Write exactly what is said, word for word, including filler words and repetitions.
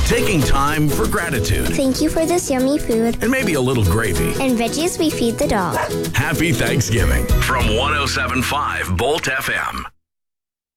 Taking time for gratitude. Thank you for this yummy food. And maybe a little gravy. And veggies we feed the dog. Happy Thanksgiving from one oh seven point five Bolt F M.